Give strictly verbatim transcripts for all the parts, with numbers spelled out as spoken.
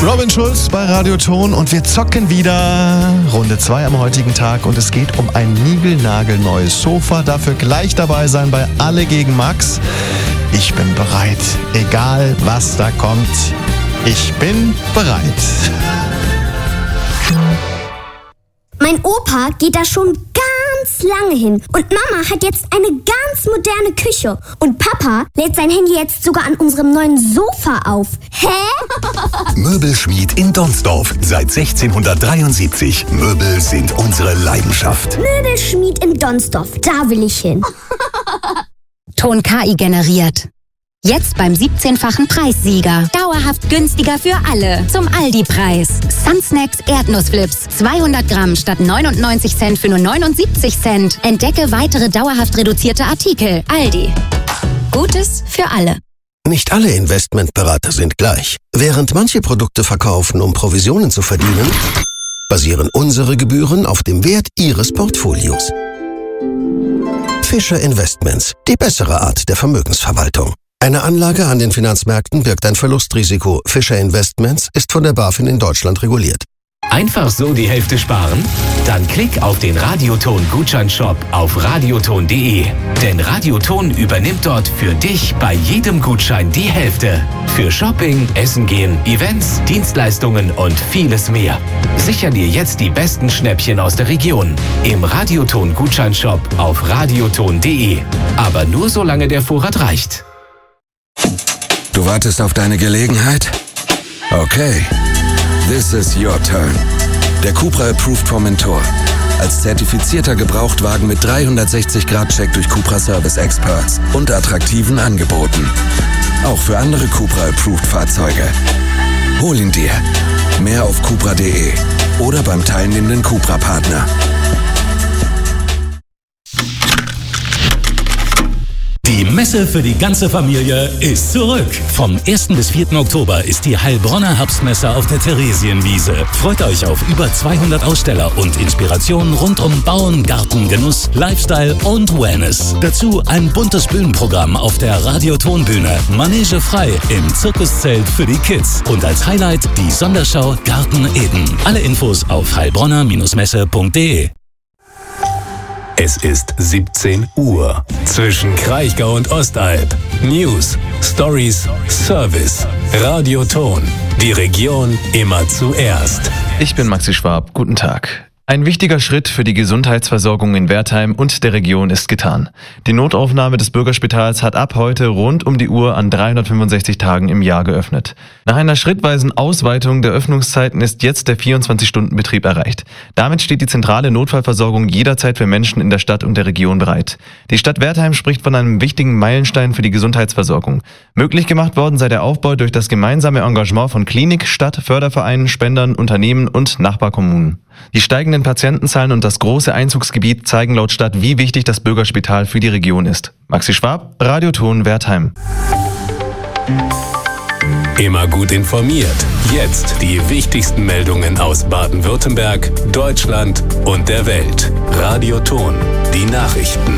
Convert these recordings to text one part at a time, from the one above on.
Robin Schulz bei Radio Ton und wir zocken wieder Runde zwei am heutigen Tag und es geht um ein niegelnagelneues Sofa. Dafür gleich dabei sein bei Alle gegen Max. Ich bin bereit, egal was da kommt. Ich bin bereit. Mein Opa geht da schon ganz lange hin und Mama hat jetzt eine ganz moderne Küche und Papa lädt sein Handy jetzt sogar an unserem neuen Sofa auf. Hä? Möbelschmied in Donsdorf seit sechzehnhundertdreiundsiebzig. Möbel sind unsere Leidenschaft. Möbelschmied in Donsdorf, da will ich hin. Ton K I generiert. Jetzt beim siebzehnfachen Preissieger. Dauerhaft günstiger für alle. Zum Aldi-Preis. Sunsnacks Erdnussflips. zweihundert Gramm statt neunundneunzig Cent für nur neunundsiebzig Cent. Entdecke weitere dauerhaft reduzierte Artikel. Aldi. Gutes für alle. Nicht alle Investmentberater sind gleich. Während manche Produkte verkaufen, um Provisionen zu verdienen, basieren unsere Gebühren auf dem Wert Ihres Portfolios. Fischer Investments. Die bessere Art der Vermögensverwaltung. Eine Anlage an den Finanzmärkten birgt ein Verlustrisiko. Fischer Investments ist von der BaFin in Deutschland reguliert. Einfach so die Hälfte sparen? Dann klick auf den Radioton-Gutscheinshop auf radioton punkt de. Denn Radioton übernimmt dort für dich bei jedem Gutschein die Hälfte. Für Shopping, Essen gehen, Events, Dienstleistungen und vieles mehr. Sicher dir jetzt die besten Schnäppchen aus der Region. Im Radioton-Gutscheinshop auf radioton punkt de. Aber nur solange der Vorrat reicht. Du wartest auf deine Gelegenheit? Okay. This is your turn. Der Cupra Approved Formentor. Als zertifizierter Gebrauchtwagen mit dreihundertsechzig Grad Check durch Cupra Service Experts und attraktiven Angeboten. Auch für andere Cupra Approved Fahrzeuge. Hol ihn dir. Mehr auf cupra punkt de oder beim teilnehmenden Cupra-Partner. Die Messe für die ganze Familie ist zurück. Vom ersten bis vierten Oktober ist die Heilbronner Herbstmesse auf der Theresienwiese. Freut euch auf über zweihundert Aussteller und Inspirationen rund um Bauen, Garten, Genuss, Lifestyle und Wellness. Dazu ein buntes Bühnenprogramm auf der Radiotonbühne. Manege frei im Zirkuszelt für die Kids. Und als Highlight die Sonderschau Garten Eden. Alle Infos auf heilbronner Messe punkt de. Es ist siebzehn Uhr. Zwischen Kraichgau und Ostalb. News, Stories, Service. Radioton. Die Region immer zuerst. Ich bin Maxi Schwab. Guten Tag. Ein wichtiger Schritt für die Gesundheitsversorgung in Wertheim und der Region ist getan. Die Notaufnahme des Bürgerspitals hat ab heute rund um die Uhr an dreihundertfünfundsechzig Tagen im Jahr geöffnet. Nach einer schrittweisen Ausweitung der Öffnungszeiten ist jetzt der vierundzwanzig-Stunden-Betrieb erreicht. Damit steht die zentrale Notfallversorgung jederzeit für Menschen in der Stadt und der Region bereit. Die Stadt Wertheim spricht von einem wichtigen Meilenstein für die Gesundheitsversorgung. Möglich gemacht worden sei der Aufbau durch das gemeinsame Engagement von Klinik, Stadt, Fördervereinen, Spendern, Unternehmen und Nachbarkommunen. Die steigenden Patientenzahlen und das große Einzugsgebiet zeigen laut Stadt, wie wichtig das Bürgerspital für die Region ist. Maxi Schwab, Radioton Wertheim. Immer gut informiert. Jetzt die wichtigsten Meldungen aus Baden-Württemberg, Deutschland und der Welt. Radioton, die Nachrichten.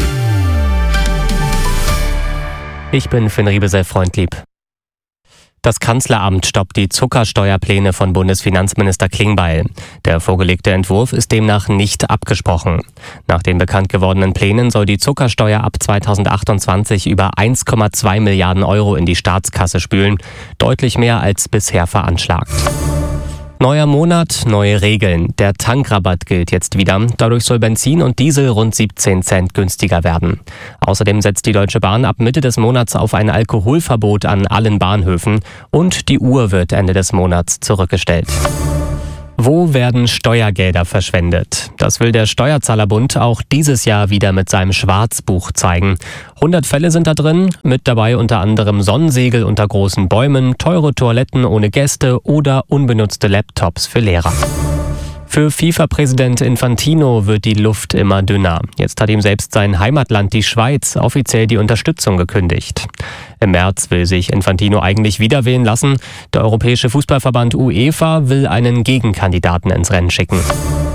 Ich bin Finn Riebesell, Freundlieb. Das Kanzleramt stoppt die Zuckersteuerpläne von Bundesfinanzminister Klingbeil. Der vorgelegte Entwurf ist demnach nicht abgesprochen. Nach den bekannt gewordenen Plänen soll die Zuckersteuer ab zweitausendachtundzwanzig über eins Komma zwei Milliarden Euro in die Staatskasse spülen, deutlich mehr als bisher veranschlagt. Neuer Monat, neue Regeln. Der Tankrabatt gilt jetzt wieder. Dadurch soll Benzin und Diesel rund siebzehn Cent günstiger werden. Außerdem setzt die Deutsche Bahn ab Mitte des Monats auf ein Alkoholverbot an allen Bahnhöfen und die Uhr wird Ende des Monats zurückgestellt. Wo werden Steuergelder verschwendet? Das will der Steuerzahlerbund auch dieses Jahr wieder mit seinem Schwarzbuch zeigen. hundert Fälle sind da drin, mit dabei unter anderem Sonnensegel unter großen Bäumen, teure Toiletten ohne Gäste oder unbenutzte Laptops für Lehrer. Für FIFA-Präsident Infantino wird die Luft immer dünner. Jetzt hat ihm selbst sein Heimatland, die Schweiz, offiziell die Unterstützung gekündigt. Im März will sich Infantino eigentlich wieder wählen lassen. Der Europäische Fußballverband UEFA will einen Gegenkandidaten ins Rennen schicken.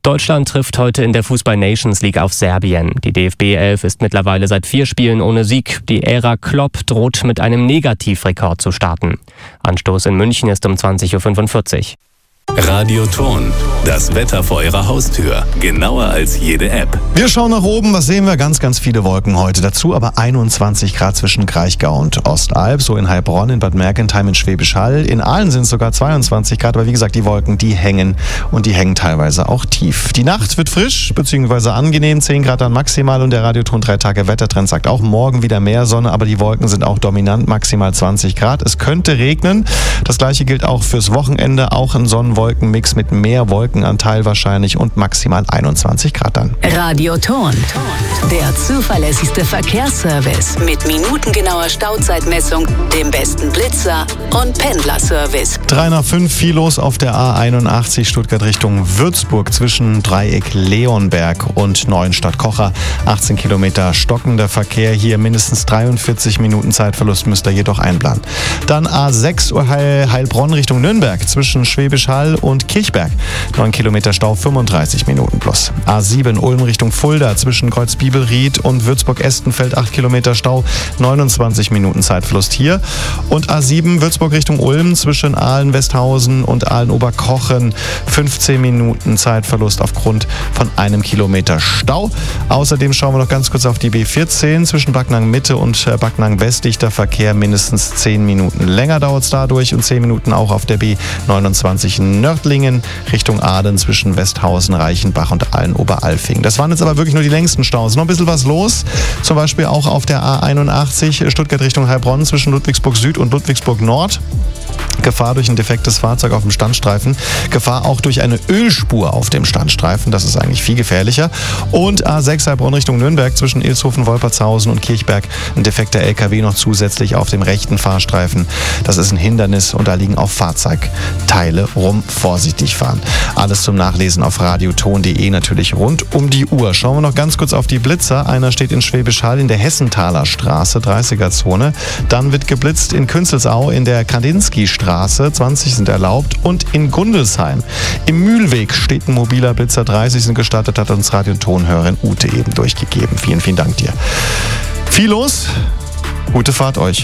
Deutschland trifft heute in der Fußball-Nations League auf Serbien. Die D F B elf ist mittlerweile seit vier Spielen ohne Sieg. Die Ära Klopp droht mit einem Negativrekord zu starten. Anstoß in München ist um zwanzig Uhr fünfundvierzig. Radio Ton, das Wetter vor Ihrer Haustür. Genauer als jede App. Wir schauen nach oben, was sehen wir? Ganz, ganz viele Wolken heute. Dazu aber einundzwanzig Grad zwischen Kraichgau und Ostalb, so in Heilbronn, in Bad Mergentheim, in Schwäbisch Hall. In Aalen sind es sogar zweiundzwanzig Grad, aber wie gesagt, die Wolken, die hängen und die hängen teilweise auch tief. Die Nacht wird frisch bzw. angenehm, zehn Grad dann maximal und der Radioton drei Tage Wettertrend sagt auch morgen wieder mehr Sonne, aber die Wolken sind auch dominant, maximal zwanzig Grad. Es könnte regnen. Das gleiche gilt auch fürs Wochenende, auch ein Sonnenwolkenmix mit mehr Wolkenanteil wahrscheinlich und maximal einundzwanzig Grad dann. Radio Ton, der zuverlässigste Verkehrsservice mit minutengenauer Stauzeitmessung, dem besten Blitzer und Pendlerservice. drei nach fünf, viel los auf der A einundachtzig Stuttgart Richtung Würzburg zwischen Dreieck Leonberg und Neuenstadt-Kocher. achtzehn Kilometer stockender Verkehr, hier mindestens dreiundvierzig Minuten Zeitverlust müsst ihr jedoch einplanen. Dann A sechs Heil- Heilbronn Richtung Nürnberg zwischen Schwäbisch Hall und Kirchberg. neun Kilometer Stau, fünfunddreißig Minuten plus. A sieben Ulm Richtung Fulda zwischen Kreuzbibelried und Würzburg-Estenfeld, acht Kilometer Stau, neunundzwanzig Minuten Zeitverlust hier. Und A sieben Würzburg Richtung Ulm zwischen Aalen-Westhausen und Aalen-Oberkochen, fünfzehn Minuten Zeitverlust aufgrund von einem Kilometer Stau. Außerdem schauen wir noch ganz kurz auf die B vierzehn zwischen Backnang-Mitte und Backnang-West. Dichter Verkehr, mindestens zehn Minuten länger dauert es dadurch und zehn Minuten auch auf der B neunundzwanzig Nördlingen Richtung Aden zwischen Westhausen, Reichenbach und Aalen-Oberalfing. Das waren jetzt aber wirklich nur die längsten Staus. Noch ein bisschen was los, zum Beispiel auch auf der A einundachtzig Stuttgart Richtung Heilbronn zwischen Ludwigsburg Süd und Ludwigsburg Nord. Gefahr durch ein defektes Fahrzeug auf dem Standstreifen. Gefahr auch durch eine Ölspur auf dem Standstreifen. Das ist eigentlich viel gefährlicher. Und A sechs Heilbronn Richtung Nürnberg zwischen Ilshofen, Wolpertshausen und Kirchberg. Ein defekter L K W noch zusätzlich auf dem rechten Fahrstreifen. Das ist ein Hindernis und da liegen auch Fahrzeugteile rum. Vorsichtig fahren. Alles zum Nachlesen auf radioton punkt de, natürlich rund um die Uhr. Schauen wir noch ganz kurz auf die Blitzer. Einer steht in Schwäbisch Hall in der Hessenthaler Straße, dreißiger Zone. Dann wird geblitzt in Künzelsau in der Kandinsky-Straße, zwanzig sind erlaubt. Und in Gundelsheim im Mühlweg steht ein mobiler Blitzer, dreißig sind gestartet, hat uns Radiotonhörerin Ute eben durchgegeben. Vielen, vielen Dank dir. Viel los, gute Fahrt euch.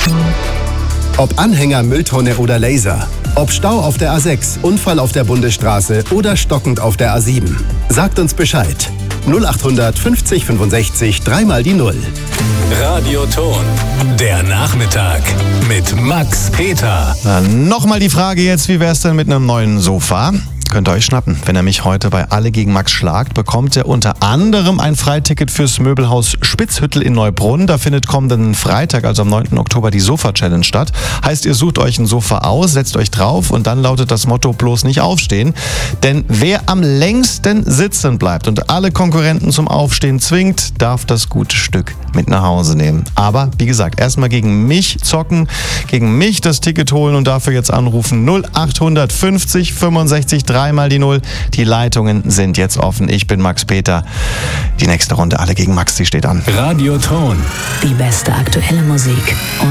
Ob Anhänger, Mülltonne oder Laser. Ob Stau auf der A sechs, Unfall auf der Bundesstraße oder stockend auf der A sieben. Sagt uns Bescheid. null achthundert fünfzig fünfundsechzig, dreimal die Null. Radio Ton, der Nachmittag mit Max Peter. Nochmal die Frage jetzt, wie wär's denn mit einem neuen Sofa? Könnt ihr euch schnappen. Wenn er mich heute bei Alle gegen Max schlagt, bekommt er unter anderem ein Freiticket fürs Möbelhaus Spitzhüttel in Neubrunn. Da findet kommenden Freitag, also am neunten Oktober, die Sofa-Challenge statt. Heißt, ihr sucht euch ein Sofa aus, setzt euch drauf und dann lautet das Motto, bloß nicht aufstehen. Denn wer am längsten sitzen bleibt und alle Konkurrenten zum Aufstehen zwingt, darf das gute Stück mit nach Hause nehmen. Aber, wie gesagt, erstmal gegen mich zocken, gegen mich das Ticket holen und dafür jetzt anrufen null achthundert fünfzig fünfundsechzig, dreimal die Null. Die Leitungen sind jetzt offen. Ich bin Max Peter. Die nächste Runde Alle gegen Max, die steht an. Radio Ton. Die beste aktuelle Musik. Und